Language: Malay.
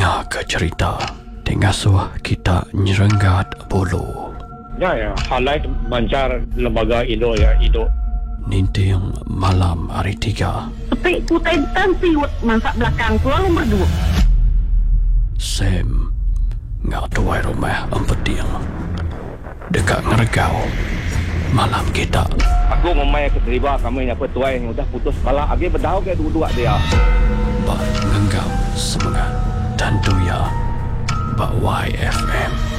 Dengar ke cerita Tengasuh kita nyerenggat bulu. Ya, halai mancar lembaga Indo ya, Indo. Ninting malam hari 3. Tapi kutai siwet masak belakang tu lalu berdua. Sam ngak tuai rumah empeting. Dekat ngeregau malam kita. Aku memang keterima kami apa tuai yang udah putus kepala. Agi berdau ke dua-dua dia. Bak ngenggam semangat. Tentu ya Bak YFM.